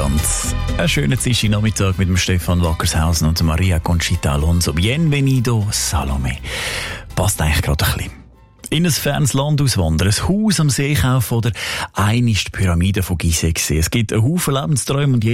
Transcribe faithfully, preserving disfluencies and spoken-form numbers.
miteinander. Einen schönen Dienstagnachmittag mit dem Stefan Wackershausen und Maria Conchita Alonso. Bienvenido, Salome. Passt eigentlich gerade ein bisschen. In ein fernes Land auswandern, ein Haus am See kaufen oder einmal die Pyramide von Gizeh sehen. Es gibt einen Haufen Lebensträume und